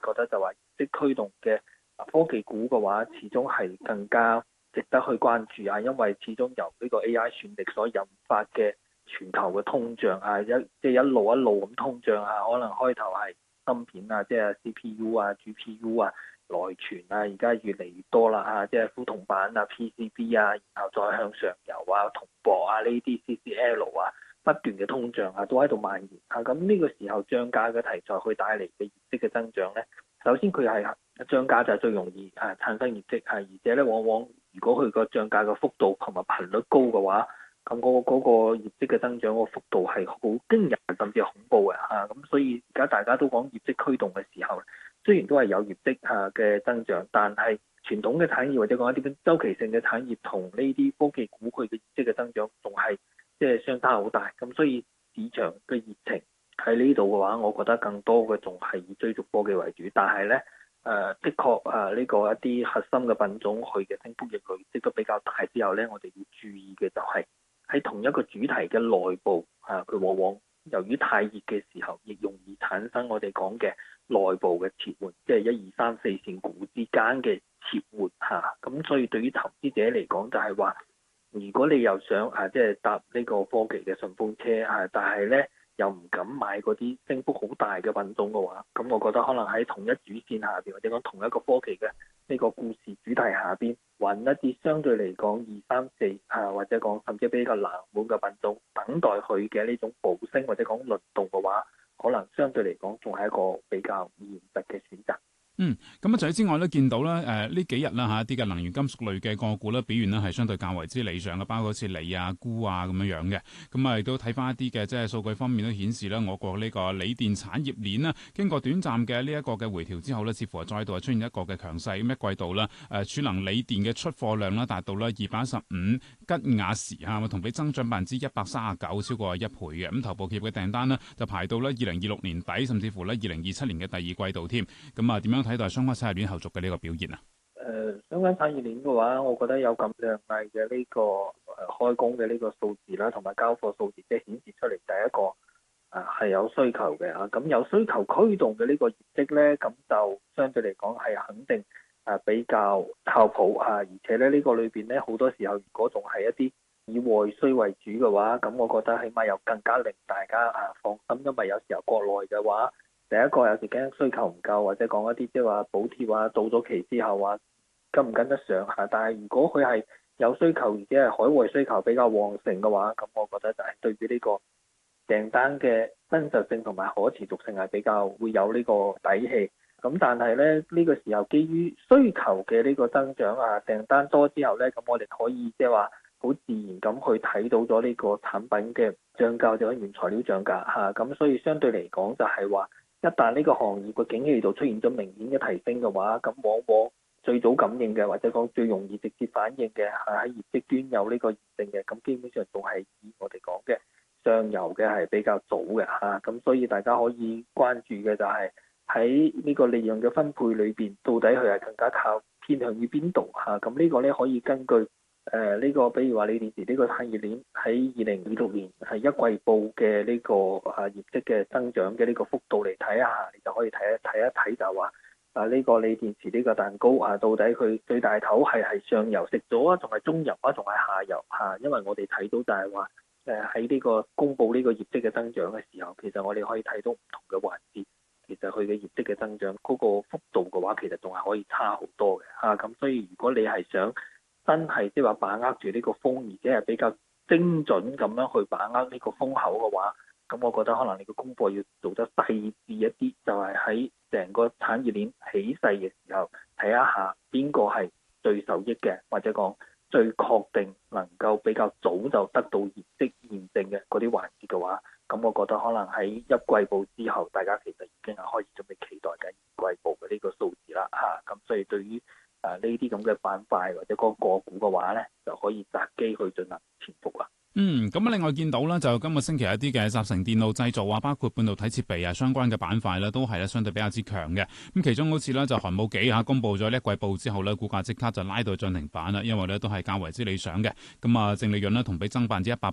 覺得就話業績驅動嘅科技股嘅話，始終係更加值得去關注啊，因為始終由呢個 AI 算力所引發嘅全球嘅通脹啊，一路一路咁通脹啊，可能開頭係芯片啊，即係 CPU 啊、GPU 啊、內存啊，而家越嚟越多啦嚇，即係富銅板啊、PCB 啊，然後再向上游啊、銅箔啊呢啲 CCL 啊，不斷嘅通脹啊，都喺度蔓延啊。咁呢個時候漲價嘅題材去帶嚟嘅業績嘅增長咧，首先佢係漲價就係最容易產生業績，而且咧往往如果佢個漲價嘅幅度同埋頻率高嘅話，咁嗰個業績嘅增長個幅度係好驚人，甚至係恐怖嘅嚇。咁所以而家大家都講業績驅動嘅時候，雖然都係有業績嘅增長，但係傳統嘅產業或者講一啲周期性嘅產業同呢啲科技股佢嘅業績嘅增長仲係即係相差好大。咁所以市場嘅熱情喺呢度嘅話，我覺得更多嘅仲係以追逐科技為主。但係呢，的確呢個一啲核心嘅品種佢嘅升幅亦累積都比較大之後呢，我哋要注意嘅就係喺同一個主題嘅內部佢往往由於太熱嘅時候，亦容易產生我哋講嘅內部嘅切換，即係1、2、3、4線股之間嘅切換嚇。咁所以對於投資者嚟講，就係話，如果你又想即係搭呢個科技嘅順風車但係呢又唔敢買嗰啲升幅好大嘅品種嘅話，咁我覺得可能喺同一主線下邊，或者講同一個科技嘅呢個故事主題下邊，揾一啲相對嚟講2、3、4或者講甚至比較冷門嘅品種，等待佢嘅呢種暴升或者講輪動嘅話，可能相對嚟講仲係一個比較現實嘅選擇。 咁啊，除此之外咧，見到咧，呢幾日啦一啲嘅能源金屬類嘅個股咧表現咧係相對較為之理想嘅，包括好似鋰啊、鈷啊咁樣嘅。咁啊，亦都睇翻一啲嘅即係數據方面都顯示咧，我國呢個鋰電產業鏈咧，經過短暫嘅呢一個嘅回調之後咧，似乎係再度係出現一個嘅強勢。咁一季度啦，儲能鋰電嘅出貨量啦達到咧215吉瓦時同比增長139%，超過1倍嘅。咁頭部企業嘅訂單呢，就排到咧2026年底，甚至乎咧2027年嘅第二季度添。咁啊，點樣睇待相關產業鏈後續嘅呢個表現啊？ 相關產業鏈嘅話，我覺得有咁亮麗嘅呢個開工嘅呢個數字啦，同埋交貨數字，即係顯示出嚟第一個係有需求嘅咁有需求驅動嘅呢個業績咧，咁就相對嚟講係肯定比較靠譜而且咧呢個裏邊咧好多時候，如果仲係一啲以外需為主嘅話，咁我覺得起碼有更加令大家放心，因為有時候國內嘅話，第一個有時驚需求唔夠，或者講一啲即係話補貼到咗期之後跟唔跟得上但係如果佢係有需求，而且係海外需求比較旺盛嘅話，咁我覺得就係對於呢個訂單嘅真實性同埋可持續性係比較會有呢個底氣。咁但係咧呢個時候基於需求嘅呢個增長訂單多之後咧，咁我哋可以即係話好自然咁去睇到咗呢個產品嘅漲價，就係原材料漲價咁所以相對嚟講就係話，一旦呢個行業嘅景氣度出現咗明顯嘅提升嘅話，咁往往最早感應嘅或者講最容易直接反應嘅喺業績端有呢個現證嘅，咁基本上仲係以我哋講嘅上游嘅係比較早嘅咁所以大家可以關注嘅就係喺呢個利潤嘅分配裏邊，到底佢係更加靠偏向於邊度咁呢個咧可以根據呢個比如話鋰電池呢個產業鏈喺2026年係一季報嘅呢個業績嘅增長嘅呢個幅度嚟睇下，你就可以睇一睇就話呢個鋰電池呢個蛋糕到底佢最大頭係上游食咗仲係中游仲係下游因為我哋睇到就係話喺呢個公佈呢個業績嘅增長嘅時候，其實我哋可以睇到唔同嘅環節，其實佢嘅業績嘅增長嗰個幅度嘅話，其實仲係可以差好多嘅咁所以如果你係想真係即係話把握住呢個風，而且係比較精準咁樣去把握呢個風口嘅話，咁我覺得可能你個功課要做得細緻一啲，就係喺成個產業鏈起勢嘅時候，睇一下邊個係最受益嘅，或者講最確定能夠比較早就得到業績驗證嘅嗰啲環節嘅話，咁我覺得可能喺一季報之後，大家其實已經係開始準備期待緊二季報嘅呢個數字啦咁所以對於呢啲咁嘅板塊或者嗰個股嘅話咧，就可以擇機去進行潛伏啦。 咁另外見到咧，就今個星期一啲嘅集成電路製造包括半導體設備相關嘅板塊咧，都係咧相對比較之強嘅。咁其中好似咧就寒武紀公佈咗呢一季報之後咧，股價即刻就拉到漲停板啦，因為咧都係較為之理想嘅。咁淨利潤咧同比增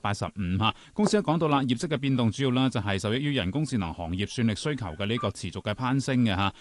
185%公司都講到啦，業績嘅變動主要咧就係受益於人工智能行業算力需求嘅呢個持續嘅攀升嘅